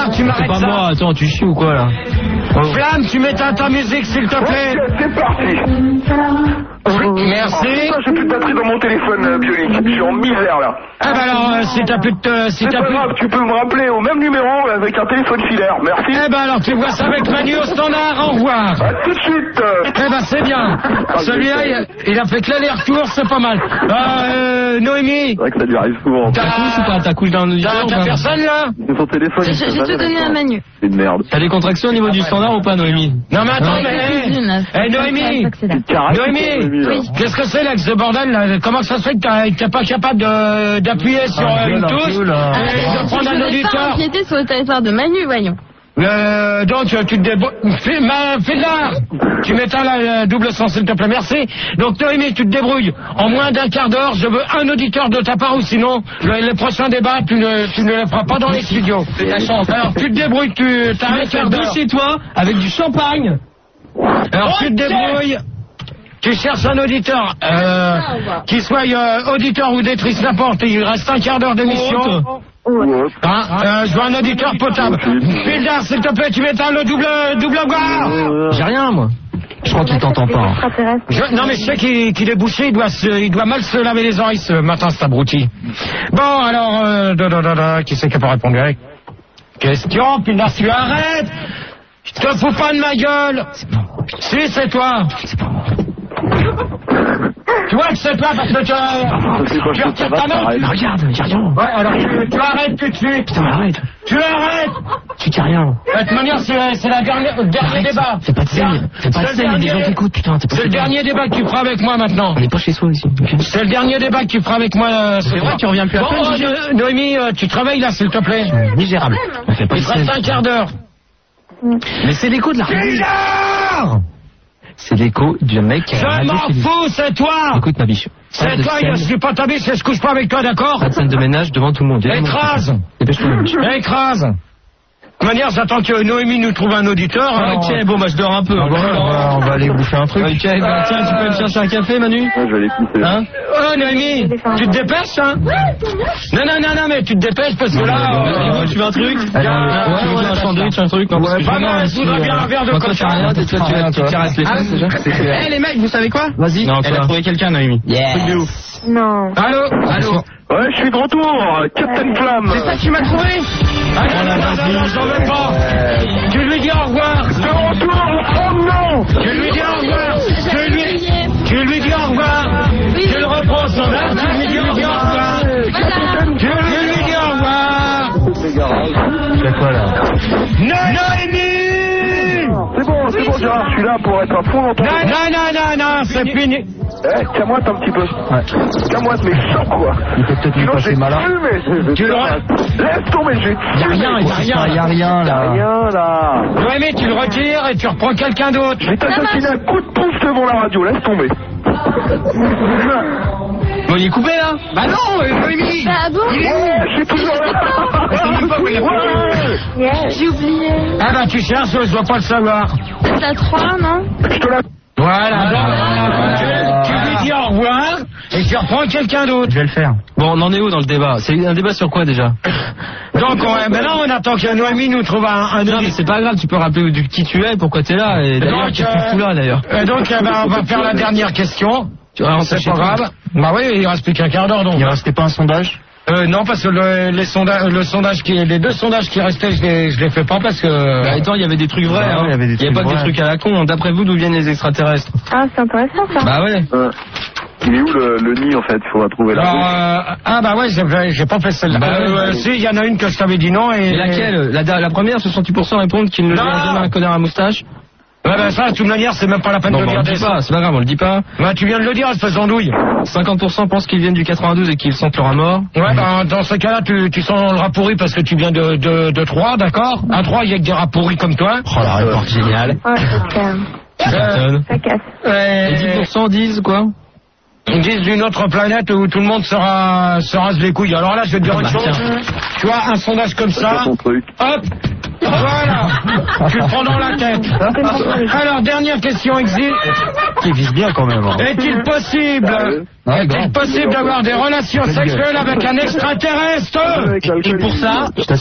Standard, tu m'arrêtes ça. C'est pas moi, attends, tu chies ou quoi là? Flamme, tu mets ta musique s'il te plaît. C'est parti. Merci. J'ai plus de batterie dans mon téléphone bionique. Je suis en misère là. Ah bah alors, si t'as plus de... C'est pas grave, tu peux me rappeler au même numéro avec un téléphone filaire. Merci. Eh ben alors, tu vois ça avec Manu au standard, au revoir. À tout de suite. Eh ben c'est bien. Celui-là, il a fait que l'aller-retour, c'est pas mal. Noémie. C'est vrai que ça lui arrive souvent. T'as couche ou pas? T'as couche dans un auditeur ou T'as pas? personne là? C'est son téléphone. J'ai tout donné à Manu. C'est une merde. T'as des contractions au niveau du standard ou pas, Noémie? Non mais attends, mais... Noémie. Noémie, qu'est-ce que c'est là, que ce bordel là? Comment ça se fait que t'es pas capable d'appuyer sur une touche et de prendre un Je vais pas auditeur? empiéter sur le territoire de Manu, voyons. Donc tu te débrouilles. Fais de l'art. Tu m'éteins la double sens s'il te plaît, merci. Donc Noémie, tu te débrouilles. En moins d'un quart d'heure, je veux un auditeur de ta part ou sinon les prochains débats tu ne les feras pas dans les studios. C'est ta chance. Alors tu te débrouilles, t'as un quart d'heure chez toi avec du champagne. Alors tu te débrouilles. Tu cherches un auditeur, qui soit auditeur ou auditrice n'importe, il reste un quart d'heure d'émission. Je veux un auditeur potable. Fildar, s'il te plaît, tu m'éteins le double boire. J'ai rien, moi. Je crois qu'il t'entend pas. Non mais je sais qu'il est bouché, il doit mal se laver les oreilles ce matin, cet abruti. Bon, alors, qui c'est qui peut répondre avec question, Fildar, tu arrêtes. Je te fous pas de ma gueule. Si, c'est toi. Tu vois que c'est toi parce que tu retires ta main. Regarde, y'a rien. Ouais, alors tu arrêtes tout de suite. Putain, arrête. Tu arrêtes. Tu dis rien. De toute manière, c'est le dernier débat. C'est pas de scène. C'est pas de scène, il y a des gens qui écoutent, putain. C'est le dernier débat que tu feras avec moi maintenant. On est pas chez soi ici. C'est le dernier débat que tu feras avec moi. C'est vrai, tu reviens plus après. Bon, Noémie, tu te réveilles là, s'il te plaît. Misérable. On fait pas Il de te reste un quart d'heure. Mais c'est l'écho de la radio. C'est l'écho du mec qui a Je radio m'en chez lui. fous, c'est toi. Écoute ma biche. C'est toi, je suis pas ta biche et je couche pas avec toi, d'accord? Pas de scène de ménage devant tout le monde. Écrase. Dépêche-toi ma biche. Écrase. De toute manière, j'attends que Noémie nous trouve un auditeur. Ok, bon bah je dors un peu. On va aller bouffer un truc. Ok, bah tiens, tu peux me chercher un café, Manu? Ouais, je vais aller pisser. Hein? Oh Noémie, tu te dépêches, hein? Non, mais tu te dépêches parce que là... Tu veux un truc? Tu veux un sandwich, un truc? Pas mal, je voudrais bien un verre de Toi, tu fais rien, toi, tu caresses les fesses déjà? Eh les mecs, vous savez quoi? Vas-y. Non, Elle a trouvé quelqu'un, Noémie. Truc de ouf. Non. Allô? Ouais, je suis de retour. Captain Flamme. C'est ça que tu m'as trouvé? Non, j'en veux pas. Tu lui dis au revoir. De retour. Oh non. Tu lui dis au revoir. Tu lui dis au revoir. Tu le reprends au standard. Tu lui dis au revoir. Tu lui dis au revoir. C'est quoi là? Noémie! C'est bon, Gérard, je suis là pour être à fond dans ton... Non, c'est fini. Tiens-moi un petit peu. Ouais. Tiens-moi, mais chaud quoi. Il peut peut-être lui passer malin. Tu laisse tomber, Y'a rien Y a rien là. Rien là. Noémie, tu le retires et tu reprends quelqu'un d'autre. Je vais t'assassiner un coup de pouce devant la radio, laisse tomber. Bon, il est coupé là? Bah non, Noémie. Ah bon? Je suis toujours là. J'ai oublié. Ah bah tu cherches, je dois pas le savoir. C'est à 3, non? Je te la... Voilà, tu lui dis au revoir et tu reprends quelqu'un d'autre. Je vais le faire. Bon, on en est où dans le débat? C'est un débat sur quoi déjà? Donc maintenant on attend que Noémie nous trouve un Non mais c'est pas grave, tu peux rappeler qui tu es, pourquoi t'es là, et d'ailleurs qu'est-ce que tu fous là d'ailleurs? Donc on va faire la dernière question. C'est pas grave. Bah oui, il reste plus qu'un quart d'heure donc. Il restait pas un sondage? Non, parce que les deux sondages qui restaient, je les fais pas parce que... Bah, attends, il y avait des trucs vrais, Bah, hein. ouais, il y avait des Il y a trucs pas que des vrais. trucs à la con. D'après vous, d'où viennent les extraterrestres? Ah, c'est intéressant ça. Bah ouais. Il est où le nid en fait? Il faudra trouver la... bah ouais, j'ai pas fait celle-là. Bah ouais. Si, il y en a une que je t'avais dit non et... Et laquelle? La première, 68% répondent qu'ils ne verront jamais un connard à moustache. Ouais, bah ça, de toute manière, c'est même pas la peine Non, de bah, on dire le dit pas, c'est pas grave, on le dit pas. Bah tu viens de le dire, espèce d'andouille. 50% pensent qu'ils viennent du 92 et qu'ils sentent leur mort. Ouais, bah dans ce cas-là, tu sens le rat pourri parce que tu viens de 3, d'accord? À 3, il y a que des rats pourris comme toi. Oh la réponse géniale. Oh, c'est clair. Tu cartonnes. Ça casse. Et 10% disent quoi? Ils disent d'une autre planète où tout le monde se rase les couilles. Alors là, je vais te dire une chose. Tu vois, un sondage comme ça, hop, voilà, tu le prends dans la tête. Alors, dernière question, Exil. Qui vise bien quand même. Est-il possible d'avoir des relations sexuelles avec un extraterrestre? Et pour ça,